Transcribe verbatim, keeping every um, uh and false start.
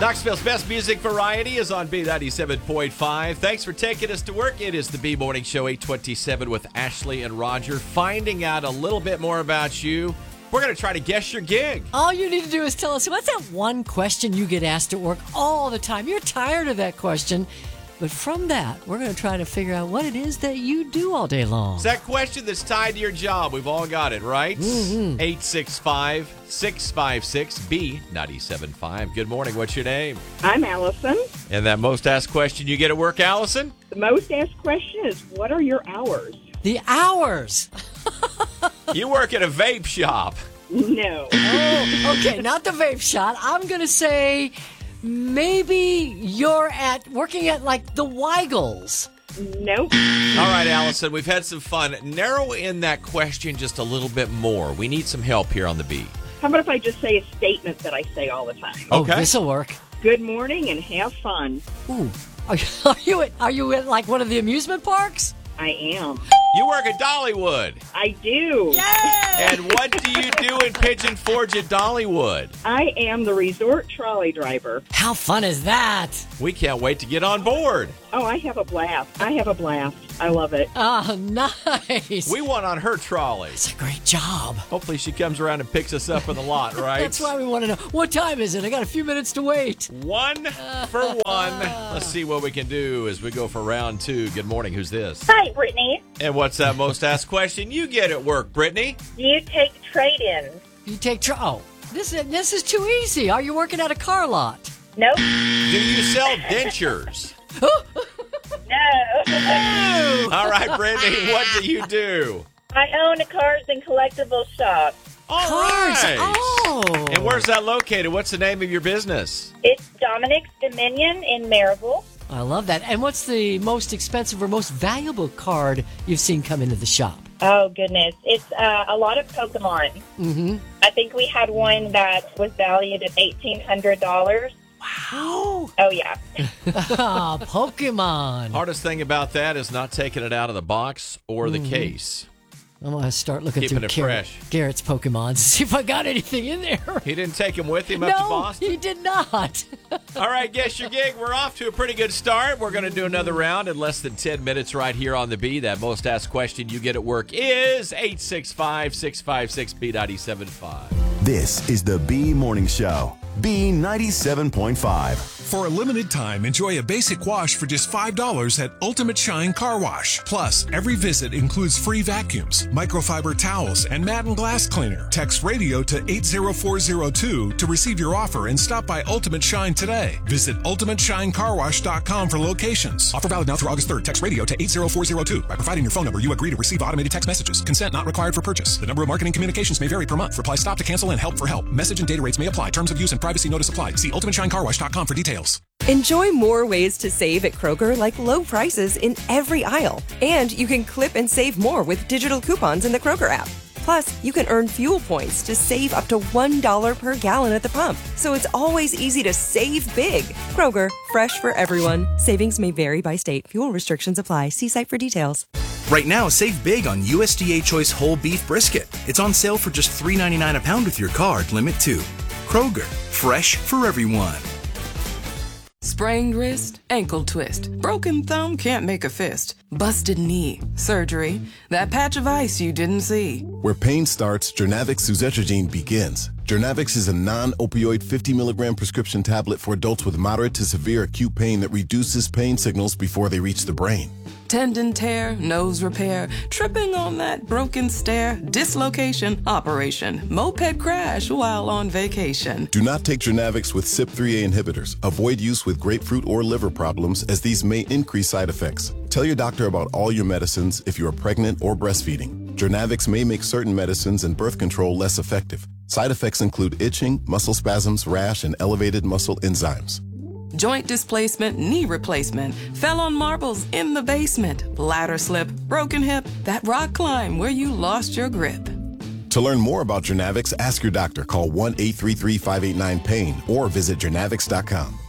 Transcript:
Knoxville's best music variety is on B ninety-seven point five. Thanks for taking us to work. It is the B Morning Show, eight twenty-seven with Ashley and Roger. Finding out a little bit more about you. We're going to try to guess your gig. All you need to do is tell us, what's that one question you get asked at work all the time? You're tired of that question. But from that, we're going to try to figure out what it is that you do all day long. It's that question that's tied to your job. We've all got it, right? Mm-hmm. eight six five, six five six, B nine seven five. Good morning. What's your name? I'm Allison. And that most asked question you get at work, Allison? The most asked question is, what are your hours? The hours. You work at a vape shop. No. Oh, okay, not the vape shop. I'm going to say maybe you're at working at like the Weigels. Nope. All right, Allison, we've had some fun. Narrow in that question just a little bit more. We need some help here on the beat. How about if I just say a statement that I say all the time? Oh, Okay. this'll work. Good morning and have fun. Ooh. Are you, are you at, are you at like one of the amusement parks? I am. You work at Dollywood. I do. Yay! And what do you do in Pigeon Forge at Dollywood? I am the resort trolley driver. How fun is that? We can't wait to get on board. Oh, I have a blast. I have a blast. I love it. Oh, nice. We want on her trolley. It's a great job. Hopefully she comes around and picks us up in the lot, right? That's why we want to know. What time is it? I got a few minutes to wait. One for one. Let's see what we can do as we go for round two. Good morning. Who's this? Hi, Brittany. And what's that most asked question you get at work, Brittany? Do you take trade-ins? You take tr- Oh, this is, this is too easy. Are you working at a car lot? Nope. Do you sell dentures? No. All right, Brittany, what do you do? I own a cars and collectibles shop. All Cars. right. Oh. And where's that located? What's the name of your business? It's Dominic's Dominion in Maryville. I love that. And what's the most expensive or most valuable card you've seen come into the shop? Oh, goodness. It's uh, a lot of Pokemon. Mm-hmm. I think we had one that was valued at eighteen hundred dollars. Wow. Oh, yeah. Ah, Pokemon. Hardest thing about that is not taking it out of the box or the case. I'm going to start looking Keeping through it Garrett, fresh. Garrett's Pokemon to see if I got anything in there. He didn't take him with him up to No, Boston? he did not. All right, guess your gig. We're off to a pretty good start. We're going to do another round in less than ten minutes right here on the B. That most asked question you get at work is eight six five, six five six, B nine seven five. This is the B Morning Show, B ninety-seven point five. For a limited time, enjoy a basic wash for just five dollars at Ultimate Shine Car Wash. Plus, every visit includes free vacuums, microfiber towels, and mat and glass cleaner. Text radio to eight zero four zero two to receive your offer and stop by Ultimate Shine today. Visit ultimate shine car wash dot com for locations. Offer valid now through August third. Text radio to eight zero four zero two. By providing your phone number, you agree to receive automated text messages. Consent not required for purchase. The number of marketing communications may vary per month. Reply stop to cancel and help for help. Message and data rates may apply. Terms of use and privacy notice apply. See ultimate shine car wash dot com for details. Enjoy more ways to save at Kroger, like low prices in every aisle. And you can clip and save more with digital coupons in the Kroger app. Plus, you can earn fuel points to save up to one dollar per gallon at the pump. So it's always easy to save big. Kroger, fresh for everyone. Savings may vary by state. Fuel restrictions apply. See site for details. Right now, save big on U S D A Choice Whole Beef Brisket. It's on sale for just three ninety-nine a pound with your card, limit two. Kroger, fresh for everyone. Sprained wrist, ankle twist, broken thumb can't make a fist, busted knee, surgery, that patch of ice you didn't see. Where pain starts, Jernavix suzetrigine begins. Jernavix is a non-opioid fifty milligram prescription tablet for adults with moderate to severe acute pain that reduces pain signals before they reach the brain. Tendon tear, nose repair, tripping on that broken stair, dislocation, operation, moped crash while on vacation. Do not take Jernavix with C Y P three A inhibitors. Avoid use with grapefruit or liver problems, as these may increase side effects. Tell your doctor about all your medicines if you are pregnant or breastfeeding. Jernavix may make certain medicines and birth control less effective. Side effects include itching, muscle spasms, rash, and elevated muscle enzymes. Joint displacement, knee replacement, fell on marbles in the basement, ladder slip, broken hip, that rock climb where you lost your grip. To learn more about Jernavix, ask your doctor. Call one eight three three, five eight nine, PAIN or visit jernavix dot com.